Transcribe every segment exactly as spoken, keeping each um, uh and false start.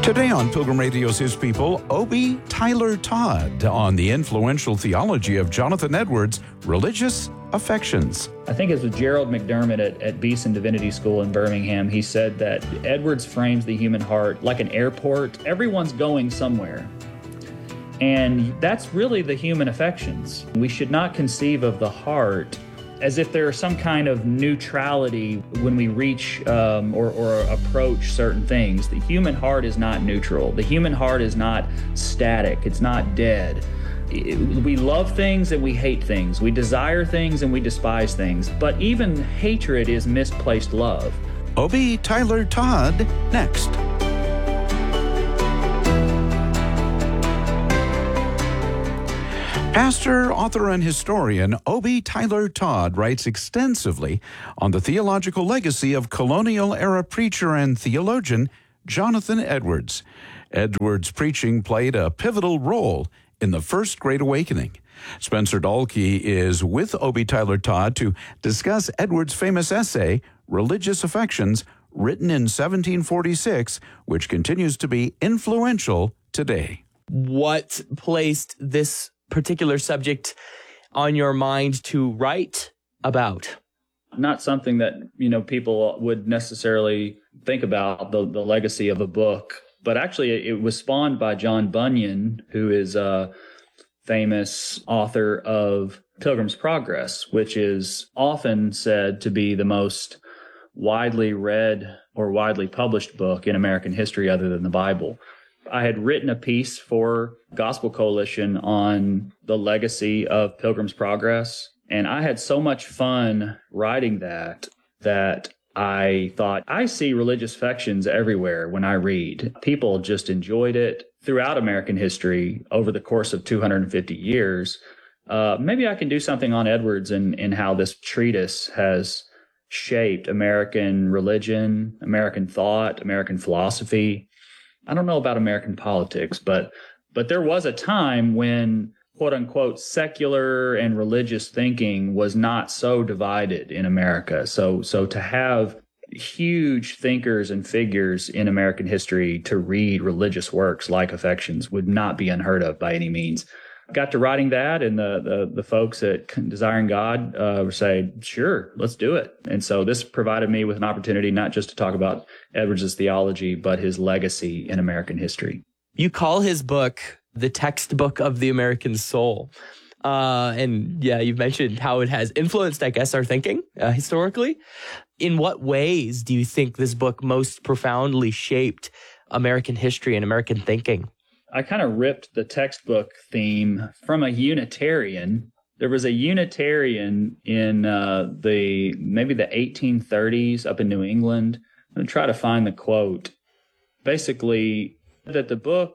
Today on Pilgrim Radio's His People, Obi Tyler Todd on the influential theology of Jonathan Edwards' religious affections. I think it was Gerald McDermott at, at Beeson Divinity School in Birmingham. He said that Edwards frames the human heart like an airport. Everyone's going somewhere. And that's really the human affections. We should not conceive of the heart as if there is some kind of neutrality when we reach um, or, or approach certain things. The human heart is not neutral. The human heart is not static. It's not dead. It, we love things and we hate things. We desire things and we despise things. But even hatred is misplaced love. Obi Tyler Todd, next. Pastor, author, and historian Obi Tyler Todd writes extensively on the theological legacy of colonial-era preacher and theologian Jonathan Edwards. Edwards' preaching played a pivotal role in the First Great Awakening. Spencer Dahlke is with Obi Tyler Todd to discuss Edwards' famous essay, Religious Affections, written in seventeen forty-six, which continues to be influential today. What placed this particular subject on your mind to write about? Not something that, you know, people would necessarily think about, the, the legacy of a book, but actually it was spawned by John Bunyan, who is a famous author of Pilgrim's Progress, which is often said to be the most widely read or widely published book in American history other than the Bible. I had written a piece for Gospel Coalition on the legacy of Pilgrim's Progress, and I had so much fun writing that that I thought, I see religious affections everywhere when I read. People just enjoyed it throughout American history over the course of two hundred fifty years. Uh, maybe I can do something on Edwards and, and how this treatise has shaped American religion, American thought, American philosophy. I don't know about American politics, but but there was a time when, quote unquote, secular and religious thinking was not so divided in America. So so to have huge thinkers and figures in American history to read religious works like Affections would not be unheard of by any means. Got to writing that, and the the, the folks at Desiring God uh, were saying, sure, let's do it. And so this provided me with an opportunity not just to talk about Edwards' theology, but his legacy in American history. You call his book the textbook of the American soul. Uh, and yeah, you've mentioned how it has influenced, I guess, our thinking uh, historically. In what ways do you think this book most profoundly shaped American history and American thinking? I kind of ripped the textbook theme from a Unitarian. There was a Unitarian in uh, the maybe the eighteen thirties up in New England. I'm going to try to find the quote. Basically, that the book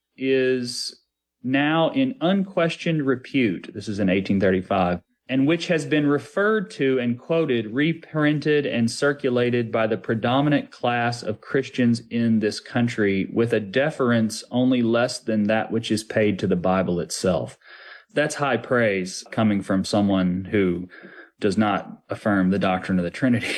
is now in unquestioned repute. This is in eighteen thirty-five. And which has been referred to and quoted, reprinted, and circulated by the predominant class of Christians in this country with a deference only less than that which is paid to the Bible itself. That's high praise coming from someone who does not affirm the doctrine of the Trinity.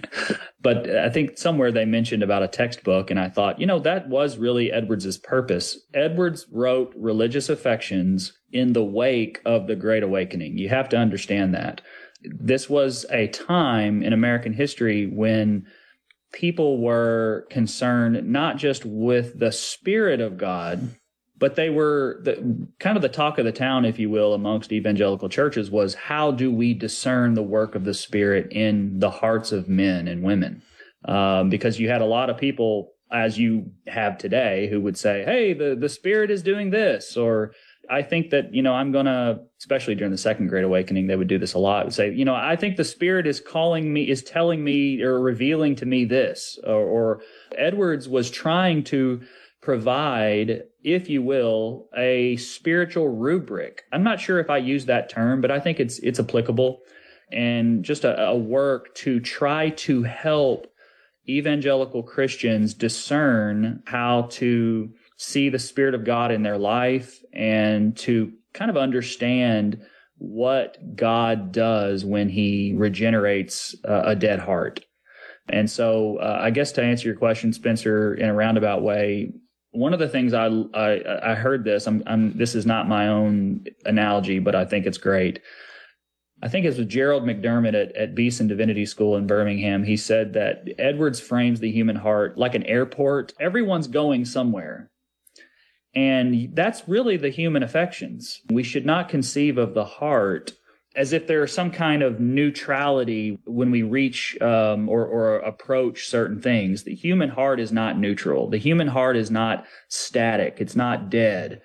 But I think somewhere they mentioned about a textbook, and I thought, you know, that was really Edwards' purpose. Edwards wrote Religious Affections in the wake of the Great Awakening. You have to understand that. This was a time in American history when people were concerned not just with the Spirit of God, but they were the, kind of the talk of the town, if you will, amongst evangelical churches was, how do we discern the work of the Spirit in the hearts of men and women? Um, because you had a lot of people, as you have today, who would say, hey, the, the Spirit is doing this. Or I think that, you know, I'm going to, especially during the Second Great Awakening, they would do this a lot. Would say, you know, I think the Spirit is calling me, is telling me or revealing to me this. Or, or Edwards was trying to provide, if you will, a spiritual rubric. I'm not sure if I use that term, but I think it's it's applicable, and just a, a work to try to help evangelical Christians discern how to see the Spirit of God in their life and to kind of understand what God does when He regenerates uh, a dead heart. And so uh, I guess to answer your question, Spencer, in a roundabout way, One of the things I I, I heard this. I'm, I'm this is not my own analogy, but I think it's great. I think it was Gerald McDermott at, at Beeson Divinity School in Birmingham. He said that Edwards frames the human heart like an airport. Everyone's going somewhere. And that's really the human affections. We should not conceive of the heart as if there is some kind of neutrality when we reach um, or, or approach certain things. The human heart is not neutral. The human heart is not static. It's not dead.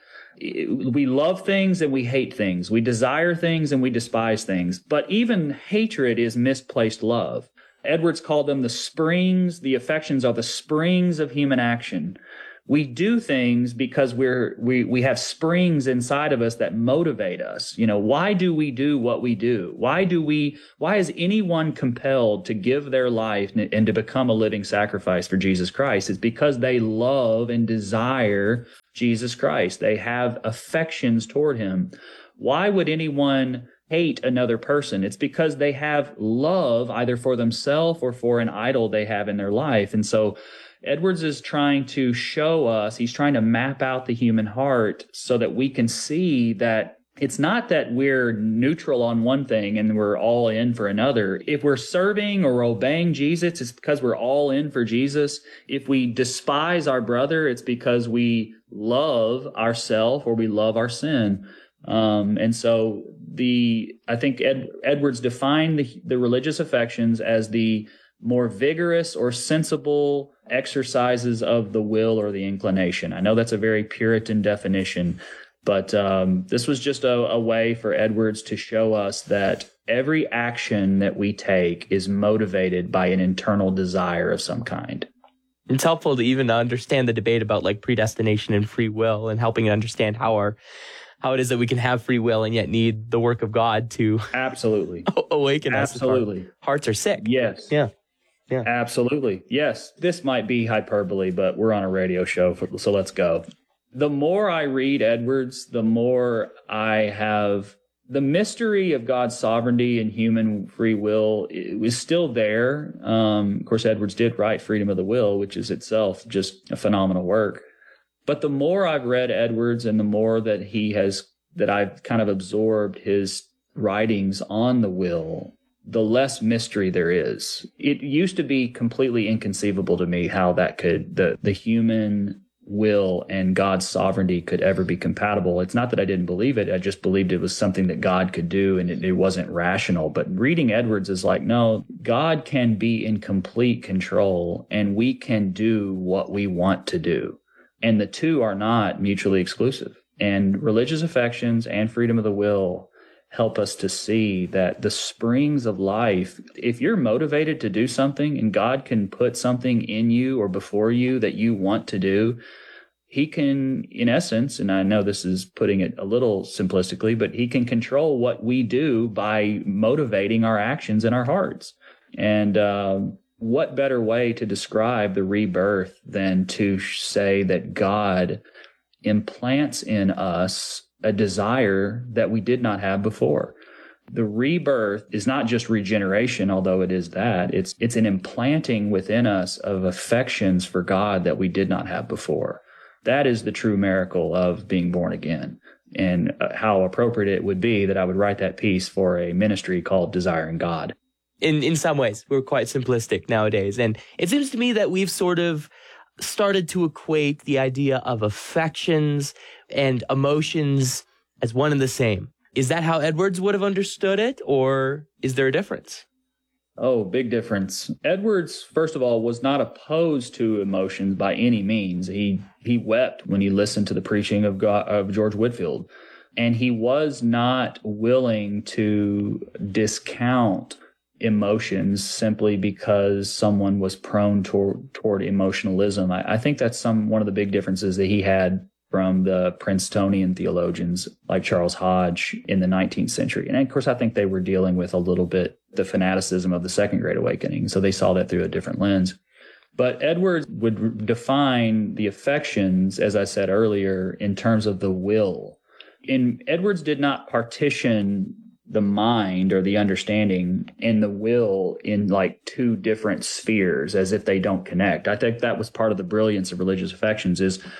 We love things and we hate things. We desire things and we despise things. But even hatred is misplaced love. Edwards called them the springs. The affections are the springs of human action. We do things because we're we we have springs inside of us that motivate us. You know, why do we do what we do? Why do we why is anyone compelled to give their life and to become a living sacrifice for Jesus Christ? It's because they love and desire Jesus Christ. They have affections toward him. Why would anyone hate another person? It's because they have love either for themselves or for an idol they have in their life. And so Edwards is trying to show us, he's trying to map out the human heart so that we can see that it's not that we're neutral on one thing and we're all in for another. If we're serving or obeying Jesus, it's because we're all in for Jesus. If we despise our brother, it's because we love ourself or we love our sin. Um, and so the I think Ed, Edwards defined the, the religious affections as the more vigorous or sensible exercises of the will or the inclination. I know that's a very Puritan definition, but um, this was just a, a way for Edwards to show us that every action that we take is motivated by an internal desire of some kind. It's helpful to even understand the debate about like predestination and free will and helping to understand how our how it is that we can have free will and yet need the work of God to absolutely awaken us. Absolutely. Our hearts are sick. Yes. Yeah. Yeah. Absolutely. Yes. This might be hyperbole, but we're on a radio show, so let's go. The more I read Edwards, the more I have the mystery of God's sovereignty and human free will is still there. Um, of course, Edwards did write Freedom of the Will, which is itself just a phenomenal work. But the more I've read Edwards and the more that he has, that I've kind of absorbed his writings on the will, the less mystery there is. It used to be completely inconceivable to me how that could, the, the human will and God's sovereignty could ever be compatible. It's not that I didn't believe it. I just believed it was something that God could do and it, it wasn't rational. But reading Edwards is like, no, God can be in complete control and we can do what we want to do. And the two are not mutually exclusive. And religious affections and freedom of the will help us to see that the springs of life, if you're motivated to do something and God can put something in you or before you that you want to do, he can, in essence, and I know this is putting it a little simplistically, but he can control what we do by motivating our actions in our hearts. And uh, what better way to describe the rebirth than to say that God implants in us a desire that we did not have before. The rebirth is not just regeneration, although it is that. It's it's an implanting within us of affections for God that we did not have before. That is the true miracle of being born again. And uh, how appropriate it would be that I would write that piece for a ministry called Desiring God. In in some ways, we're quite simplistic nowadays. And it seems to me that we've sort of started to equate the idea of affections and emotions as one and the same. Is that how Edwards would have understood it, or is there a difference? Oh, big difference. Edwards, first of all, was not opposed to emotions by any means. He he wept when he listened to the preaching of God, of George Whitefield, and he was not willing to discount emotions simply because someone was prone toward toward emotionalism. I, I think that's some one of the big differences that he had from the Princetonian theologians like Charles Hodge in the nineteenth century. And of course, I think they were dealing with a little bit the fanaticism of the Second Great Awakening. So they saw that through a different lens. But Edwards would define the affections, as I said earlier, in terms of the will. And Edwards did not partition the mind or the understanding and the will in like two different spheres as if they don't connect. I think that was part of the brilliance of religious affections is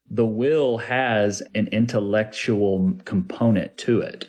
the will has an intellectual component to it.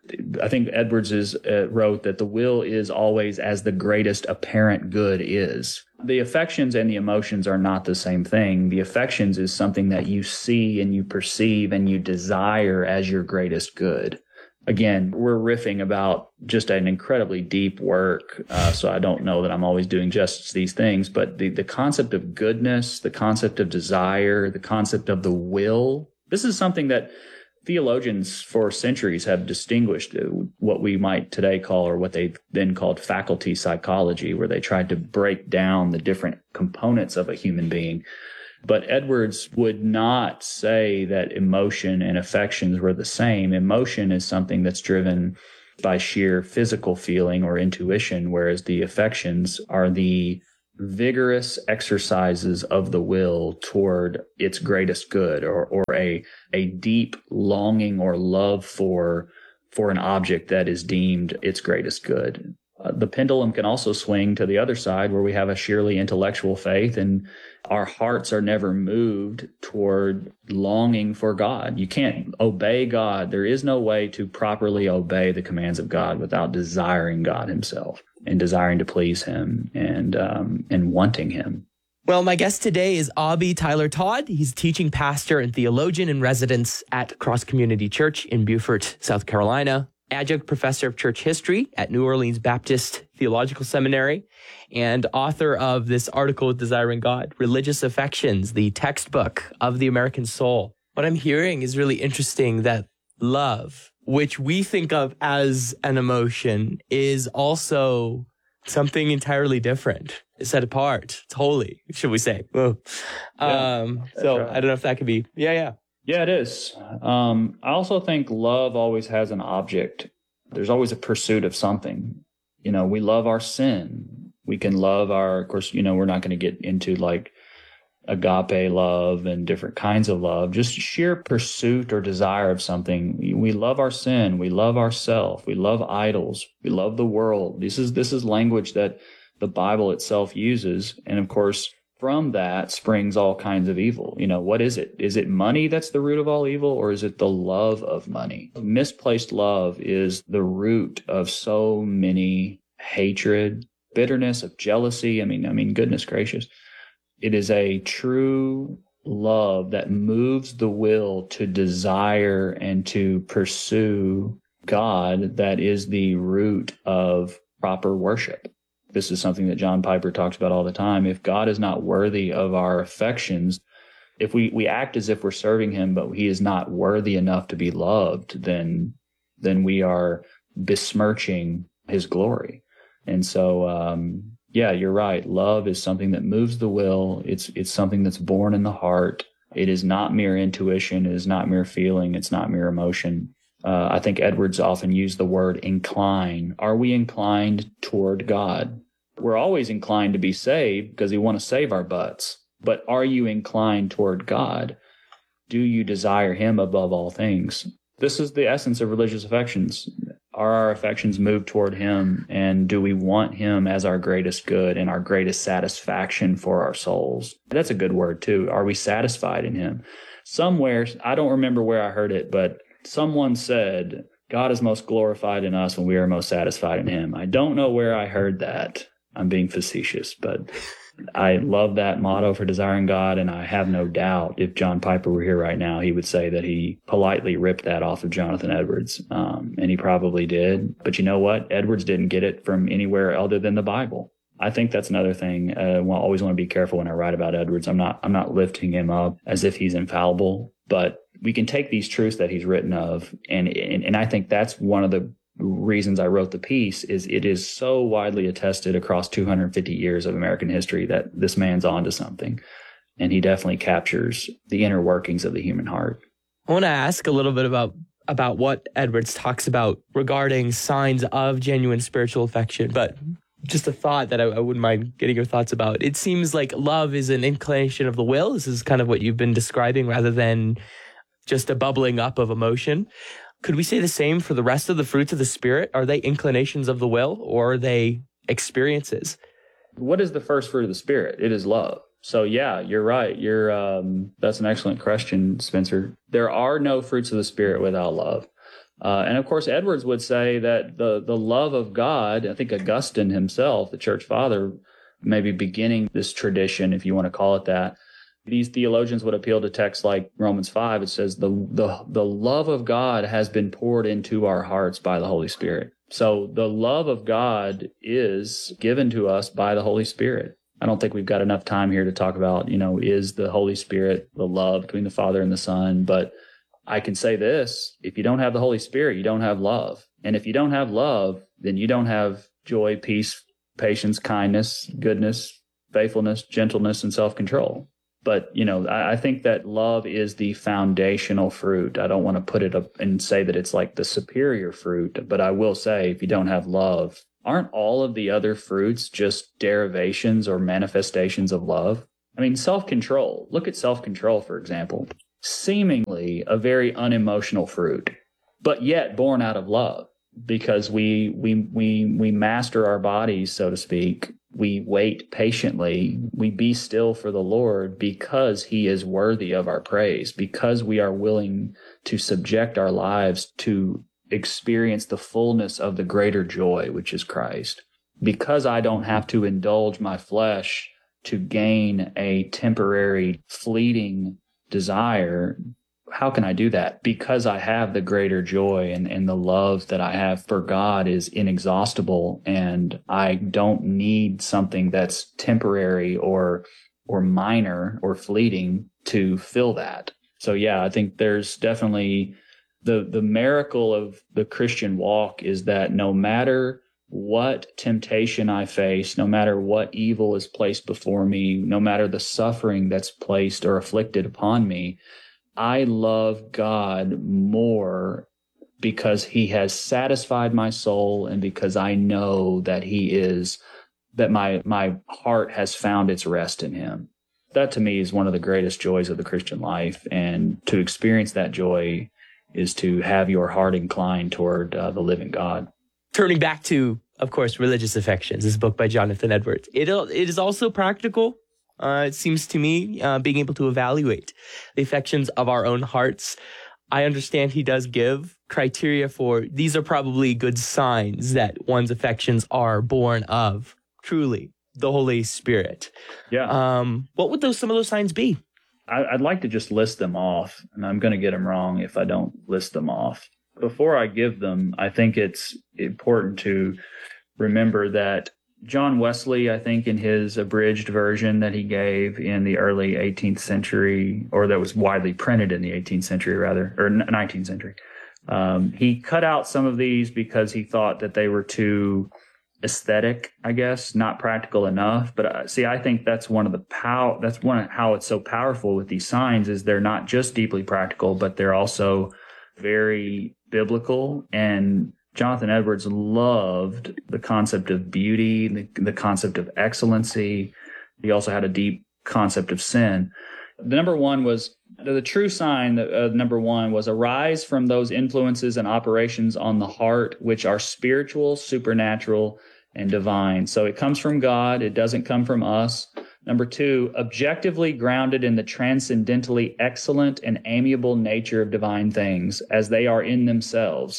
I think Edwards is, uh, wrote that the will is always as the greatest apparent good is. The affections and the emotions are not the same thing. The affections is something that you see and you perceive and you desire as your greatest good. Again, we're riffing about just an incredibly deep work, uh, so I don't know that I'm always doing justice to these things, but the, the concept of goodness, the concept of desire, the concept of the will, this is something that theologians for centuries have distinguished what we might today call, or what they then called faculty psychology, where they tried to break down the different components of a human being. But Edwards would not say that emotion and affections were the same. Emotion is something that's driven by sheer physical feeling or intuition, whereas the affections are the vigorous exercises of the will toward its greatest good, or, or a, a deep longing or love for, for an object that is deemed its greatest good. Uh, the pendulum can also swing to the other side, where we have a sheerly intellectual faith and our hearts are never moved toward longing for God. You can't obey God. There is no way to properly obey the commands of God without desiring God himself and desiring to please him and um, and wanting him. Well, my guest today is Obie Tyler Todd. He's teaching pastor and theologian in residence at Cross Community Church in Beaufort, South Carolina, adjunct professor of church history at New Orleans Baptist Theological Seminary, and author of this article, Desiring God, Religious Affections, the textbook of the American soul. What I'm hearing is really interesting, that love, which we think of as an emotion, is also something entirely different. It's set apart. It's holy, should we say. Whoa. Yeah, um, so right. I don't know if that could be, yeah, yeah. Yeah, it is. Um, I also think love always has an object. There's always a pursuit of something. You know, we love our sin. We can love our, of course, you know, we're not going to get into like agape love and different kinds of love, just sheer pursuit or desire of something. We love our sin. We love ourself. We love idols. We love the world. This is, this is language that the Bible itself uses. And of course, from that springs all kinds of evil. You know, what is it? Is it money that's the root of all evil, or is it the love of money? Misplaced love is the root of so many hatred, bitterness, of jealousy. I mean, I mean, goodness gracious. It is a true love that moves the will to desire and to pursue God that is the root of proper worship. This is something that John Piper talks about all the time. If God is not worthy of our affections, if we, we act as if we're serving him, but he is not worthy enough to be loved, then, then we are besmirching his glory. And so, um, yeah, you're right. Love is something that moves the will. It's, it's something that's born in the heart. It is not mere intuition. It is not mere feeling. It's not mere emotion. Uh, I think Edwards often used the word incline. Are we inclined toward God? We're always inclined to be saved because we want to save our butts. But are you inclined toward God? Do you desire him above all things? This is the essence of religious affections. Are our affections moved toward him? And do we want him as our greatest good and our greatest satisfaction for our souls? That's a good word too. Are we satisfied in him? Somewhere, I don't remember where I heard it, but someone said, God is most glorified in us when we are most satisfied in him. I don't know where I heard that. I'm being facetious, but I love that motto for Desiring God, and I have no doubt if John Piper were here right now, he would say that he politely ripped that off of Jonathan Edwards, um, and he probably did. But you know what? Edwards didn't get it from anywhere other than the Bible. I think that's another thing. Uh, I always want to be careful when I write about Edwards. I'm not, I'm not lifting him up as if he's infallible, but we can take these truths that he's written of, and, and and I think that's one of the reasons I wrote the piece, is it is so widely attested across two hundred fifty years of American history that this man's onto something, and he definitely captures the inner workings of the human heart. I want to ask a little bit about about what Edwards talks about regarding signs of genuine spiritual affection, but just a thought that I, I wouldn't mind getting your thoughts about. It seems like love is an inclination of the will. This is kind of what you've been describing, rather than just a bubbling up of emotion. Could we say the same for the rest of the fruits of the Spirit? Are they inclinations of the will, or are they experiences? What is the first fruit of the Spirit? It is love. So yeah, you're right. You're um, that's an excellent question, Spencer. There are no fruits of the Spirit without love. Uh, and of course, Edwards would say that the the love of God, I think Augustine himself, the church father, maybe beginning this tradition, if you want to call it that, these theologians would appeal to texts like Romans five. It says the the the love of God has been poured into our hearts by the Holy Spirit. So the love of God is given to us by the Holy Spirit. I don't think we've got enough time here to talk about, you know, is the Holy Spirit the love between the Father and the Son? But I can say this, if you don't have the Holy Spirit, you don't have love. And if you don't have love, then you don't have joy, peace, patience, kindness, goodness, faithfulness, gentleness, and self-control. But, you know, I, I think that love is the foundational fruit. I don't want to put it up and say that it's like the superior fruit, but I will say if you don't have love, aren't all of the other fruits just derivations or manifestations of love? I mean, self-control. Look at self-control, for example. Seemingly a very unemotional fruit, but yet born out of love, because we we we we master our bodies, so to speak. We wait patiently. We be still for the Lord because he is worthy of our praise, because we are willing to subject our lives to experience the fullness of the greater joy, which is Christ. Because I don't have to indulge my flesh to gain a temporary, fleeting desire. How can I do that? Because I have the greater joy, and, and the love that I have for God is inexhaustible, and I don't need something that's temporary or or minor or fleeting to fill that. So yeah, I think there's definitely the the miracle of the Christian walk is that no matter what temptation I face, no matter what evil is placed before me, no matter the suffering that's placed or afflicted upon me, I love God more because he has satisfied my soul, and because I know that he is, that my my heart has found its rest in him. That to me is one of the greatest joys of the Christian life, and to experience that joy is to have your heart inclined toward uh, the living God. Turning back to, of course, Religious Affections, this book by Jonathan Edwards. It, it is also practical, uh, it seems to me, uh, being able to evaluate the affections of our own hearts. I understand he does give criteria for, these are probably good signs that one's affections are born of, truly, the Holy Spirit. Yeah. Um, what would those some of those signs be? I'd like to just list them off, and I'm going to get them wrong if I don't list them off. Before I give them, I think it's important to remember that John Wesley, I think in his abridged version that he gave in the early eighteenth century, or that was widely printed in the eighteenth century rather, or nineteenth century, um, he cut out some of these because he thought that they were too aesthetic, I guess, not practical enough. But uh, see, I think that's one of the pow- that's one of how it's so powerful with these signs is they're not just deeply practical, but they're also very biblical. And Jonathan Edwards loved the concept of beauty, the, the concept of excellency. He also had a deep concept of sin. The number one was the true sign. Uh, number one was arise from those influences and operations on the heart, which are spiritual, supernatural, and divine. So it comes from God. It doesn't come from us. Number two, objectively grounded in the transcendently excellent and amiable nature of divine things as they are in themselves.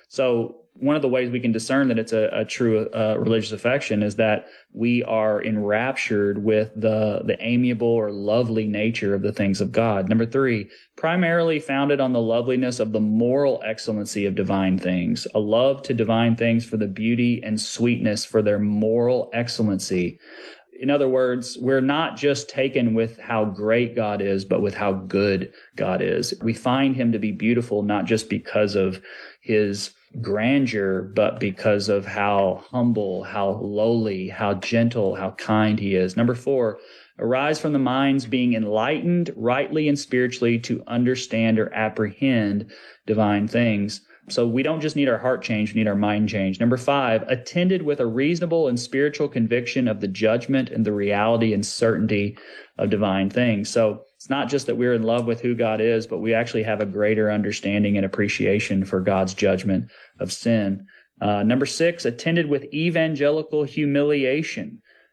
So one of the ways we can discern that it's a, a true uh, religious affection is that we are enraptured with the, the amiable or lovely nature of the things of God. Number three, primarily founded on the loveliness of the moral excellency of divine things, a love to divine things for the beauty and sweetness for their moral excellency. In other words, we're not just taken with how great God is, but with how good God is. We find him to be beautiful, not just because of his grandeur, but because of how humble, how lowly, how gentle, how kind he is. Number four, arise from the minds being enlightened rightly and spiritually to understand or apprehend divine things. So we don't just need our heart change, we need our mind change. Number five, attended with a reasonable and spiritual conviction of the judgment and the reality and certainty of divine things. So it's not just that we're in love with who God is, but we actually have a greater understanding and appreciation for God's judgment of sin. Uh, number six, attended with evangelical humiliation.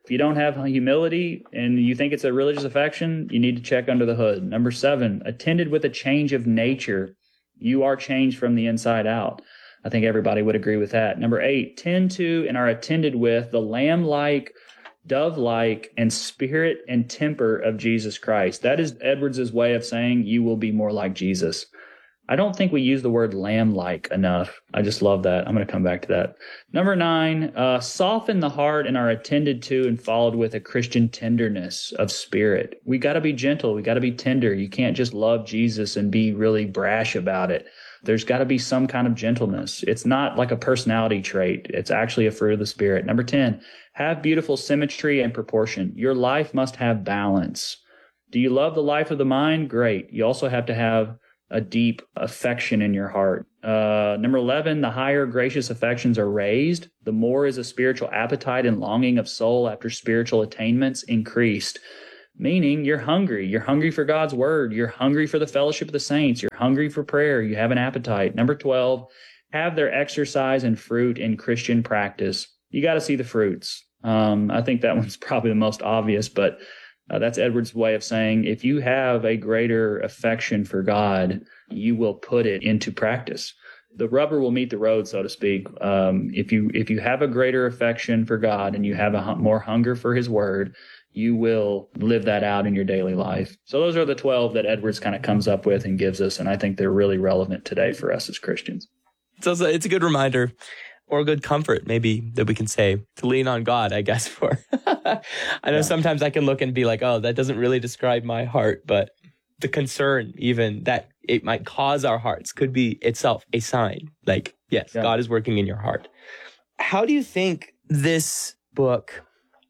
If you don't have humility and you think it's a religious affection, you need to check under the hood. Number seven, attended with a change of nature. You are changed from the inside out. I think everybody would agree with that. Number eight, tend to and are attended with the lamb-like, dove-like, and spirit and temper of Jesus Christ. That is Edwards's way of saying you will be more like Jesus. I don't think we use the word lamb-like enough. I just love that. I'm going to come back to that. Number nine, uh, soften the heart and are attended to and followed with a Christian tenderness of spirit. We got to be gentle. We got to be tender. You can't just love Jesus and be really brash about it. There's got to be some kind of gentleness. It's not like a personality trait. It's actually a fruit of the Spirit. Number ten, have beautiful symmetry and proportion. Your life must have balance. Do you love the life of the mind? Great. You also have to have a deep affection in your heart. Uh, number eleven, the higher gracious affections are raised. The more is a spiritual appetite and longing of soul after spiritual attainments increased. Meaning you're hungry. You're hungry for God's word. You're hungry for the fellowship of the saints. You're hungry for prayer. You have an appetite. Number twelve, have their exercise and fruit in Christian practice. You got to see the fruits. Um, I think that one's probably the most obvious, but uh, that's Edwards' way of saying if you have a greater affection for God, you will put it into practice. The rubber will meet the road, so to speak. Um, if you if you have a greater affection for God and you have a hu- more hunger for His word, you will live that out in your daily life. So those are the twelve that Edwards kind of comes up with and gives us, and I think they're really relevant today for us as Christians. So it's a, it's a good reminder or a good comfort, maybe, that we can say to lean on God, I guess, for. I know yeah. Sometimes I can look and be like, oh, that doesn't really describe my heart, but the concern even that it might cause our hearts could be itself a sign. Like, yes, yeah. God is working in your heart. How do you think this book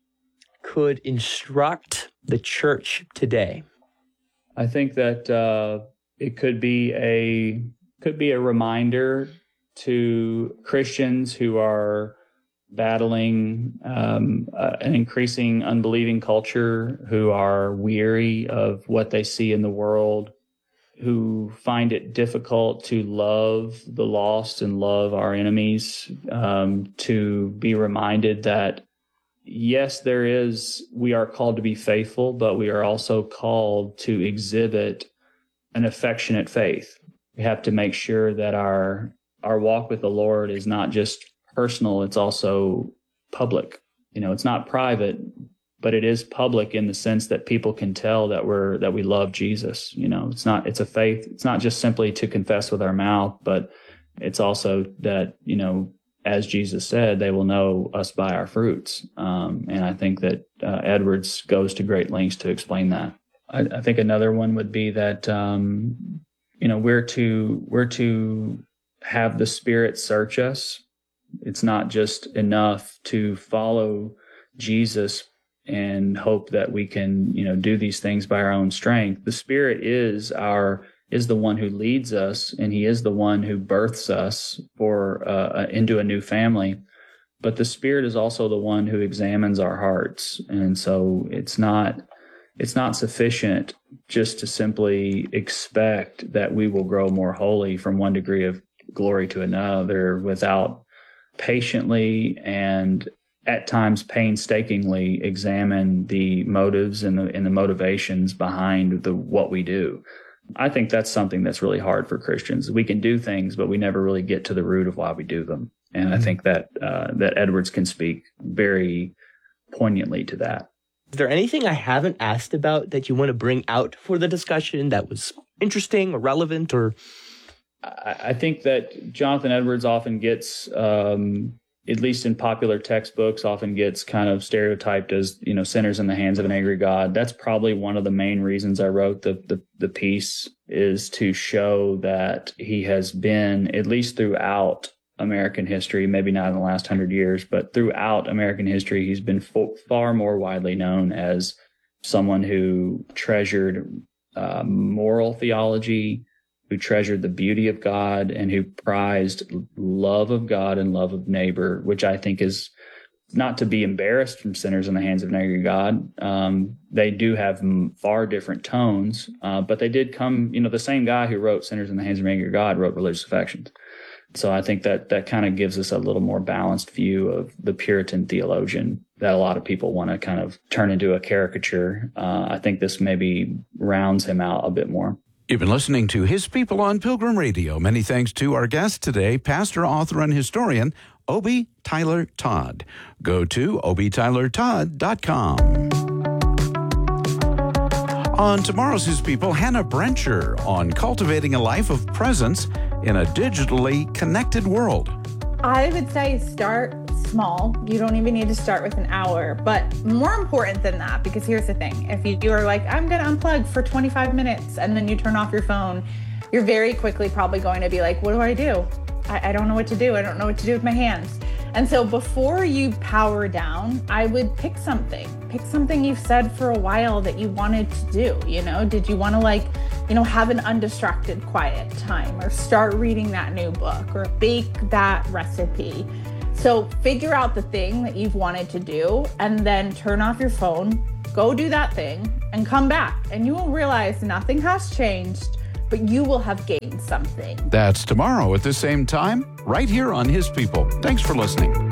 could instruct the church today? I think that uh, it could be a could be a reminder to Christians who are battling um, uh, an increasing unbelieving culture, who are weary of what they see in the world, who find it difficult to love the lost and love our enemies, um, to be reminded that yes, there is, we are called to be faithful, but we are also called to exhibit an affectionate faith. We have to make sure that our our walk with the Lord is not just personal, it's also public. You know, it's not private, but it is public in the sense that people can tell that we're that we love Jesus. You know, it's not it's a faith, it's not just simply to confess with our mouth, but it's also that, you know, as Jesus said, they will know us by our fruits. Um, and I think that uh, Edwards goes to great lengths to explain that. I, I think another one would be that, um, you know, we're to, we're to have the Spirit search us. It's not just enough to follow Jesus and hope that we can, you know, do these things by our own strength. The Spirit is our is the one who leads us, and He is the one who births us for uh, into a new family. But the Spirit is also the one who examines our hearts, and so it's not it's not sufficient just to simply expect that we will grow more holy from one degree of glory to another without patiently and at times painstakingly examine the motives and the and the motivations behind the what we do. I think that's something that's really hard for Christians. We can do things, but we never really get to the root of why we do them. And mm-hmm. I think that uh, that Edwards can speak very poignantly to that. Is there anything I haven't asked about that you want to bring out for the discussion that was interesting or relevant? Or I, I think that Jonathan Edwards often gets, um, at least in popular textbooks, often gets kind of stereotyped as, you know, sinners in the hands of an angry God. That's probably one of the main reasons I wrote the, the, the piece, is to show that he has been, at least throughout American history, maybe not in the last hundred years, but throughout American history, he's been fo- far more widely known as someone who treasured uh, moral theology, who treasured the beauty of God, and who prized love of God and love of neighbor, which I think is not to be embarrassed from sinners in the hands of an angry God. Um, they do have far different tones, uh, but they did come, you know, the same guy who wrote Sinners in the Hands of an Angry God wrote Religious Affections. So I think that that kind of gives us a little more balanced view of the Puritan theologian that a lot of people want to kind of turn into a caricature. Uh, I think this maybe rounds him out a bit more. You've been listening to His People on Pilgrim Radio. Many thanks to our guest today, pastor, author, and historian, Obie Tyler Todd. Go to obie tyler todd dot com. On tomorrow's His People, Hannah Brencher on cultivating a life of presence in a digitally connected world. I would say start small. You don't even need to start with an hour. But more important than that, because here's the thing. If you, you are like, I'm going to unplug for twenty-five minutes, and then you turn off your phone, you're very quickly probably going to be like, what do I do? I, I don't know what to do. I don't know what to do with my hands. And so before you power down, I would pick something. Pick something you've said for a while that you wanted to do. You know, did you want to like, you know, have an undistracted quiet time, or start reading that new book, or bake that recipe? So figure out the thing that you've wanted to do, and then turn off your phone, go do that thing, and come back. And you will realize nothing has changed, but you will have gained something. That's tomorrow at the same time, right here on His People. Thanks for listening.